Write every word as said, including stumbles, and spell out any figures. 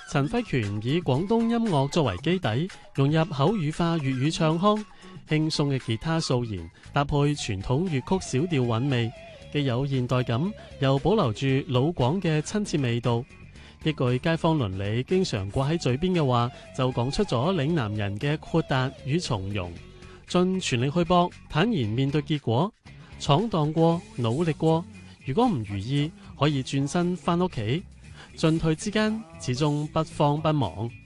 陳輝權以廣東音樂作為基底，融入口語化粵語唱腔，輕鬆嘅吉他素弦搭配傳統粵曲小調韻味，既有現代感，又保留住老廣嘅親切味道。一句街坊鄰里經常掛喺嘴邊嘅話，就講出咗嶺南人嘅豁達與從容。盡全力去搏，坦然面對結果，闖蕩過，努力過，如果唔如意，可以轉身返屋企，進退之間始終不慌不忙。